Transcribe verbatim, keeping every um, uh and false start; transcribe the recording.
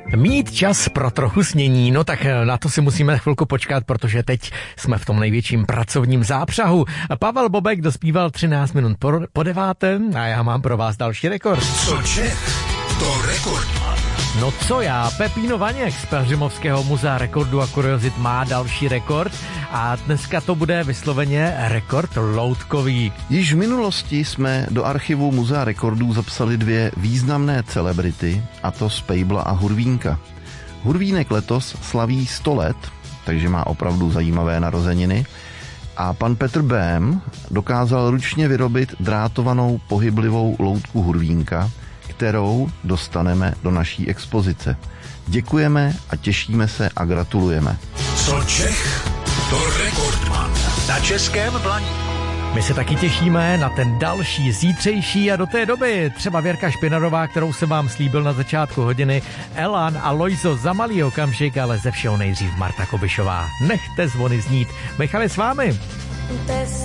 Mít čas pro trochu snění, no tak na to si musíme chvilku počkat, protože teď jsme v tom největším pracovním zápřahu. Pavel Bobek dospíval třináct minut po, po deváté a já mám pro vás další rekord. Co Čech, to rekordman. No co já, Pepíno Vaněk z Pelhřimovského muzea rekordu a kuriozit má další rekord a dneska to bude vysloveně rekord loutkový. Již v minulosti jsme do archivu muzea rekordů zapsali dvě významné celebrity, a to Spejbla a Hurvínka. Hurvínek letos slaví sto let, takže má opravdu zajímavé narozeniny, a pan Petr Bém dokázal ručně vyrobit drátovanou pohyblivou loutku Hurvínka, kterou dostaneme do naší expozice. Děkujeme a těšíme se a gratulujeme. Co Čech, to rekordman. Na Českém Blaníku. My se taky těšíme na ten další zítřejší a do té doby třeba Věrka Špinarová, kterou jsem vám slíbil na začátku hodiny, Elan a Lojzo za malý okamžik, ale ze všeho nejdřív Marta Kobyšová. Nechte zvony znít. Michale, s vámi.